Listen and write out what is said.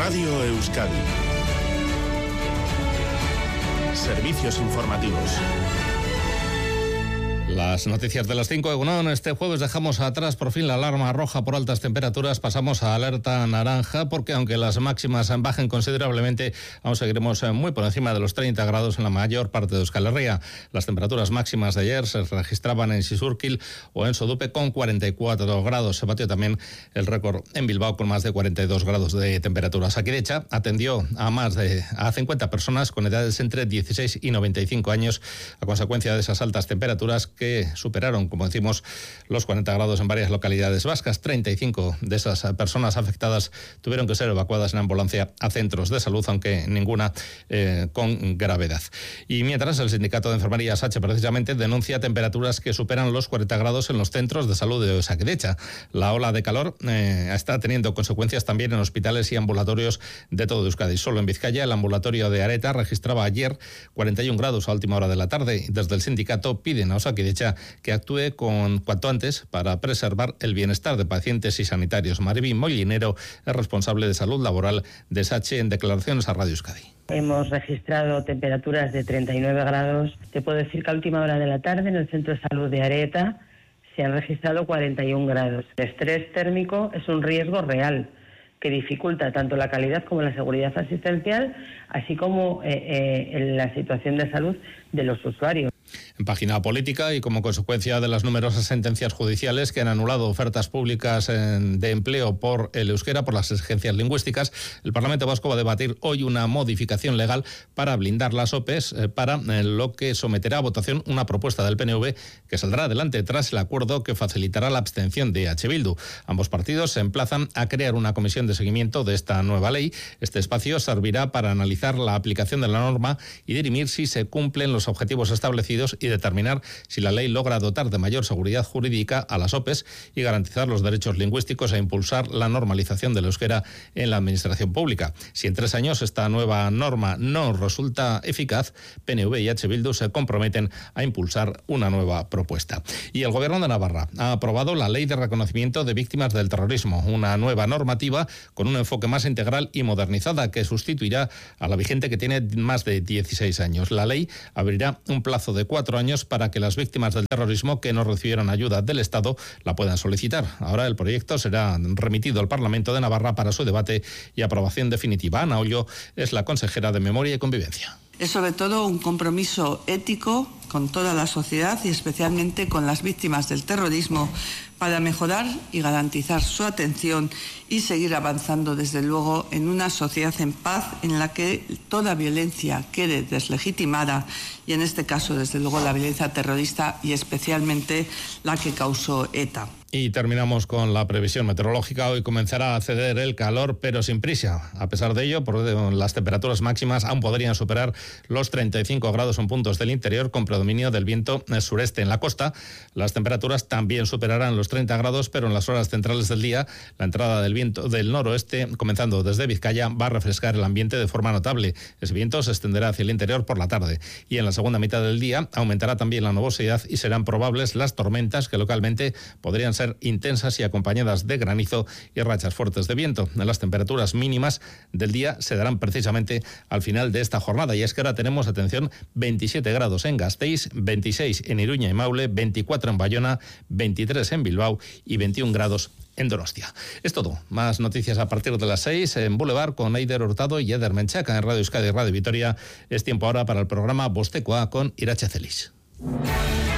Radio Euskadi. Servicios informativos. Las noticias de las 5 de Egunon. Este jueves dejamos atrás por fin la alarma roja por altas temperaturas. Pasamos a alerta naranja porque aunque las máximas bajen considerablemente, aún seguiremos muy por encima de los 30 grados en la mayor parte de Euskal Herria. Las temperaturas máximas de ayer se registraban en Sisurquil o en Sodupe con 44 grados. Se batió también el récord en Bilbao con más de 42 grados de temperatura. Osakidetza atendió a 50 personas con edades entre 16 y 95 años a consecuencia de esas altas temperaturas que superaron, como decimos, los 40 grados en varias localidades vascas. 35 de esas personas afectadas tuvieron que ser evacuadas en ambulancia a centros de salud, aunque ninguna con gravedad. Y mientras, el sindicato de enfermería SACHE precisamente denuncia temperaturas que superan los 40 grados en los centros de salud de Osakidetza. La ola de calor está teniendo consecuencias también en hospitales y ambulatorios de todo Euskadi. Solo en Vizcaya, el ambulatorio de Areta registraba ayer 41 grados a última hora de la tarde. Desde el sindicato piden a Osakidetza que actúe cuanto antes para preservar el bienestar de pacientes y sanitarios. Mariby Mollinero es responsable de salud laboral de SACHE en declaraciones a Radio Euskadi. Hemos registrado temperaturas de 39 grados. Te puedo decir que a última hora de la tarde en el Centro de Salud de Areta se han registrado 41 grados. El estrés térmico es un riesgo real que dificulta tanto la calidad como la seguridad asistencial, así como la situación de salud de los usuarios. En página política y como consecuencia de las numerosas sentencias judiciales que han anulado ofertas públicas de empleo por el euskera, por las exigencias lingüísticas, el Parlamento Vasco va a debatir hoy una modificación legal para blindar las OPEs, para lo que someterá a votación una propuesta del PNV que saldrá adelante tras el acuerdo que facilitará la abstención de EH Bildu. Ambos partidos se emplazan a crear una comisión de seguimiento de esta nueva ley. Este espacio servirá para analizar la aplicación de la norma y dirimir si se cumplen los objetivos establecidos y determinar si la ley logra dotar de mayor seguridad jurídica a las OPEs y garantizar los derechos lingüísticos e impulsar la normalización del euskera en la administración pública. Si en 3 años esta nueva norma no resulta eficaz, PNV y EH Bildu se comprometen a impulsar una nueva propuesta. Y el Gobierno de Navarra ha aprobado la Ley de Reconocimiento de Víctimas del Terrorismo, una nueva normativa con un enfoque más integral y modernizada que sustituirá a la vigente que tiene más de 16 años. La ley abrirá un plazo de 4 años para que las víctimas del terrorismo que no recibieron ayuda del Estado la puedan solicitar. Ahora el proyecto será remitido al Parlamento de Navarra para su debate y aprobación definitiva. Ana Ollo es la consejera de Memoria y Convivencia. Es sobre todo un compromiso ético con toda la sociedad y especialmente con las víctimas del terrorismo para mejorar y garantizar su atención y seguir avanzando desde luego en una sociedad en paz en la que toda violencia quede deslegitimada y en este caso desde luego la violencia terrorista y especialmente la que causó ETA. Y terminamos con la previsión meteorológica. Hoy comenzará a ceder el calor, pero sin prisa. A pesar de ello, las temperaturas máximas aún podrían superar los 35 grados en puntos del interior, con predominio del viento sureste. En la costa, las temperaturas también superarán los 30 grados, pero en las horas centrales del día, la entrada del viento del noroeste, comenzando desde Vizcaya, va a refrescar el ambiente de forma notable. Ese viento se extenderá hacia el interior por la tarde. Y en la segunda mitad del día, aumentará también la nubosidad y serán probables las tormentas que localmente podrían ser intensas y acompañadas de granizo y rachas fuertes de viento. Las temperaturas mínimas del día se darán precisamente al final de esta jornada. Y es que ahora tenemos, atención, 27 grados en Gasteiz, 26 en Iruña y Maule, 24 en Bayona, 23 en Bilbao y 21 grados en Donostia. Es todo. Más noticias a partir de las 6 en Boulevard con Eider Hurtado y Eder Menchaca en Radio Euskadi y Radio Vitoria. Es tiempo ahora para el programa Bostekoa con Irache Celis.